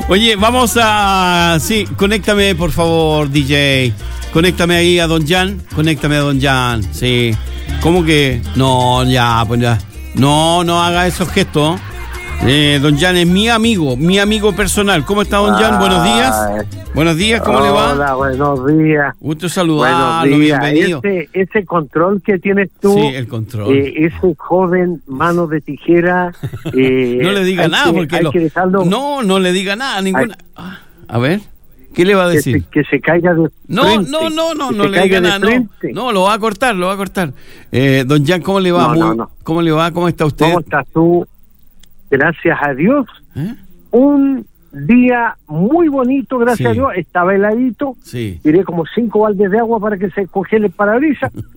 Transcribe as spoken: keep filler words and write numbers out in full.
Oye, vamos a... Sí, conéctame, por favor, D J. Conéctame ahí a Don Jan. Conéctame a Don Jan, sí. ¿Cómo que? No, ya, pues ya. No, no haga esos gestos. Eh, Don Jan es mi amigo, mi amigo personal. ¿Cómo está, Don Jan? Buenos días. Buenos días, ¿cómo Hola, le va? Hola, buenos días. Gusto saludarlo, Buenos días. bienvenido. Ese, ese control que tienes tú, Sí, el control. eh, ese joven mano de tijera. Eh, no le diga hay nada, que, porque hay lo... que dejarlo, No, no le diga nada, ninguna... Ah, a ver, ¿qué le va a que decir? se, que se caiga de No, frente. no, no, no, que no se le caiga diga de nada, no. frente. No, lo va a cortar, lo va a cortar. Eh, don Jan, ¿cómo le va? No, Muy- no, no. ¿Cómo le va? ¿Cómo está usted? ¿Cómo estás tú? Gracias a Dios. ¿Eh? Un día muy bonito, gracias Sí. a Dios. Estaba heladito. Sí. Tiré como cinco baldes de agua para que se cogiera el parabrisas.